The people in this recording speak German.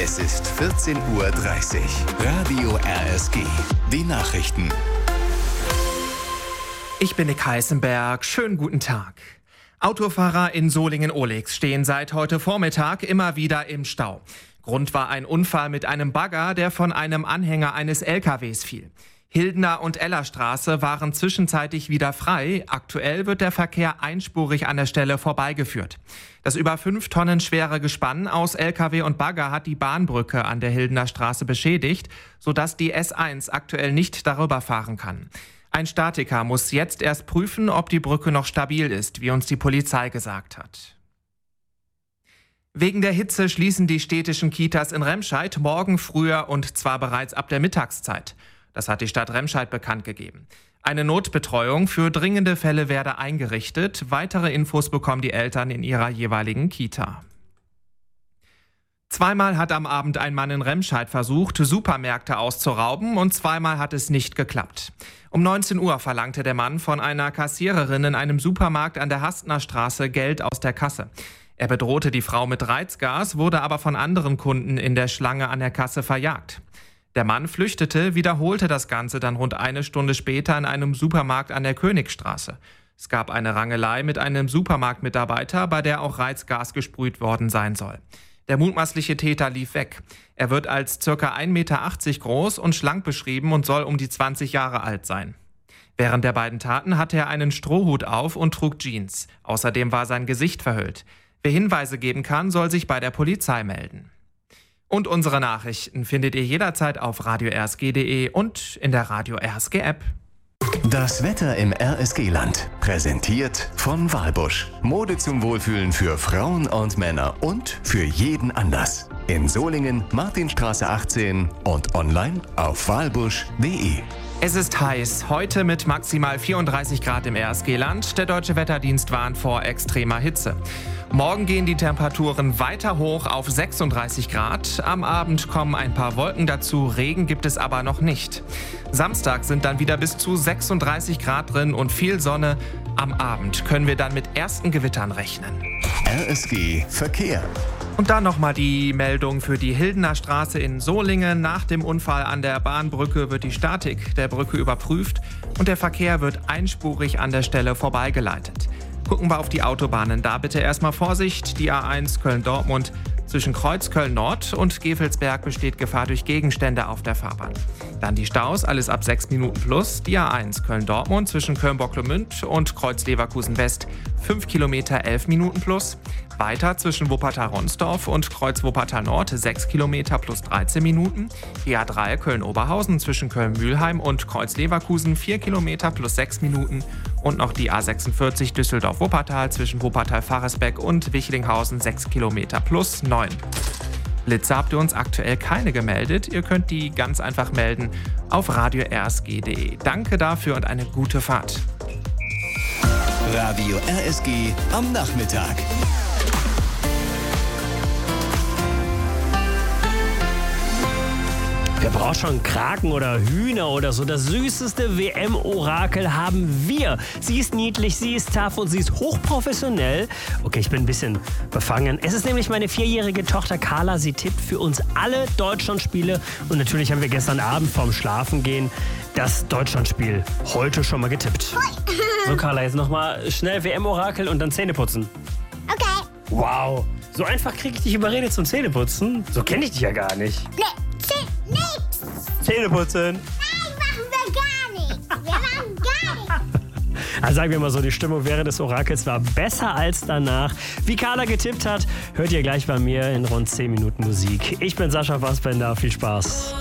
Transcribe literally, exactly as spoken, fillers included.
Es ist vierzehn Uhr dreißig. Radio R S G. Die Nachrichten. Ich bin Nick Heißenberg. Schönen guten Tag. Autofahrer in Solingen-Ohligs stehen seit heute Vormittag immer wieder im Stau. Grund war ein Unfall mit einem Bagger, der von einem Anhänger eines L K Ws fiel. Hildener und Ellerstraße waren zwischenzeitlich wieder frei. Aktuell wird der Verkehr einspurig an der Stelle vorbeigeführt. Das über fünf Tonnen schwere Gespann aus L K W und Bagger hat die Bahnbrücke an der Hildener Straße beschädigt, sodass die S eins aktuell nicht darüber fahren kann. Ein Statiker muss jetzt erst prüfen, ob die Brücke noch stabil ist, wie uns die Polizei gesagt hat. Wegen der Hitze schließen die städtischen Kitas in Remscheid morgen früher und zwar bereits ab der Mittagszeit. Das hat die Stadt Remscheid bekannt gegeben. Eine Notbetreuung für dringende Fälle werde eingerichtet. Weitere Infos bekommen die Eltern in ihrer jeweiligen Kita. Zweimal hat am Abend ein Mann in Remscheid versucht, Supermärkte auszurauben und zweimal hat es nicht geklappt. Um neunzehn Uhr verlangte der Mann von einer Kassiererin in einem Supermarkt an der Hastner Straße Geld aus der Kasse. Er bedrohte die Frau mit Reizgas, wurde aber von anderen Kunden in der Schlange an der Kasse verjagt. Der Mann flüchtete, wiederholte das Ganze dann rund eine Stunde später in einem Supermarkt an der Königstraße. Es gab eine Rangelei mit einem Supermarktmitarbeiter, bei der auch Reizgas gesprüht worden sein soll. Der mutmaßliche Täter lief weg. Er wird als ca. ein Meter achtzig groß und schlank beschrieben und soll um die zwanzig Jahre alt sein. Während der beiden Taten hatte er einen Strohhut auf und trug Jeans. Außerdem war sein Gesicht verhüllt. Wer Hinweise geben kann, soll sich bei der Polizei melden. Und unsere Nachrichten findet ihr jederzeit auf radio r s g punkt d e und in der Radio R S G App. Das Wetter im R S G-Land. Präsentiert von Walbusch. Mode zum Wohlfühlen für Frauen und Männer und für jeden Anlass. In Solingen, Martinstraße achtzehn und online auf walbusch punkt d e. Es ist heiß, heute mit maximal vierunddreißig Grad im R S G-Land. Der Deutsche Wetterdienst warnt vor extremer Hitze. Morgen gehen die Temperaturen weiter hoch auf sechsunddreißig Grad. Am Abend kommen ein paar Wolken dazu, Regen gibt es aber noch nicht. Samstag sind dann wieder bis zu sechsunddreißig Grad drin und viel Sonne. Am Abend können wir dann mit ersten Gewittern rechnen. R S G Verkehr. Und dann nochmal die Meldung für die Hildener Straße in Solingen. Nach dem Unfall an der Bahnbrücke wird die Statik der Brücke überprüft und der Verkehr wird einspurig an der Stelle vorbeigeleitet. Gucken wir auf die Autobahnen. Da bitte erstmal Vorsicht. Die A eins Köln-Dortmund zwischen Kreuz Köln-Nord und Gevelsberg besteht Gefahr durch Gegenstände auf der Fahrbahn. Dann die Staus, alles ab sechs Minuten plus. Die A eins Köln-Dortmund zwischen Köln-Bocklemünd und Kreuz Leverkusen-West fünf Kilometer elf Minuten plus. Weiter zwischen Wuppertal-Ronsdorf und Kreuz Wuppertal-Nord sechs Kilometer plus dreizehn Minuten. Die A drei Köln-Oberhausen zwischen Köln-Mühlheim und Kreuz Leverkusen vier Kilometer plus sechs Minuten. Und noch die A sechsundvierzig Düsseldorf-Wuppertal zwischen Wuppertal-Faresbeck und Wichlinghausen sechs Kilometer plus neun. Blitze habt ihr uns aktuell keine gemeldet. Ihr könnt die ganz einfach melden auf radio r s g punkt d e. Danke dafür und eine gute Fahrt. Radio R S G am Nachmittag. Wer braucht schon Kraken oder Hühner oder so? Das süßeste W M-Orakel haben wir. Sie ist niedlich, sie ist tough und sie ist hochprofessionell. Okay, ich bin ein bisschen befangen. Es ist nämlich meine vierjährige Tochter Carla. Sie tippt für uns alle Deutschlandspiele. Und natürlich haben wir gestern Abend vorm Schlafengehen das Deutschlandspiel heute schon mal getippt. So, Carla, jetzt nochmal schnell W M-Orakel und dann Zähne putzen. Okay. Wow, so einfach kriege ich dich überredet zum Zähneputzen? So kenne ich dich ja gar nicht. Nee, zäh- nix. Zähneputzen. Nein, machen wir gar nicht. Wir machen gar nichts. Also sagen wir mal so, die Stimmung während des Orakels war besser als danach. Wie Carla getippt hat, hört ihr gleich bei mir in rund zehn Minuten Musik. Ich bin Sascha Fassbender, viel Spaß.